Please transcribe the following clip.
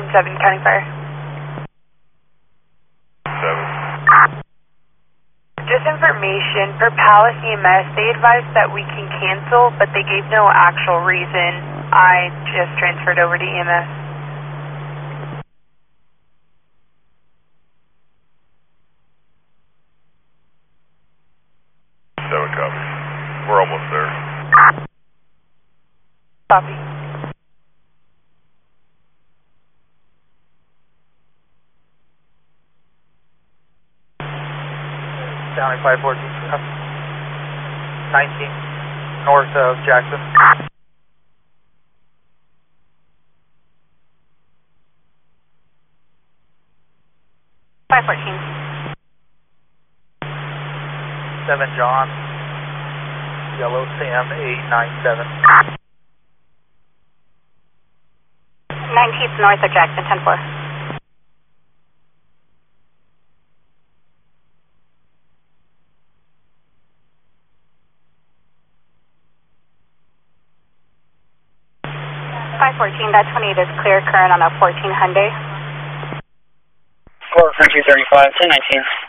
7 County Fire. 7. Just information, for Palace EMS, they advised that we can cancel, but they gave no actual reason. I just transferred over to EMS. 7 copies. We're almost there. Copy. County 514, 19, north of Jackson. Five 14. 7 John, yellow Sam 897. 19th north of Jackson, 10-4. That 28 is clear current on a 14 Hyundai. 4 Country 35, 1019.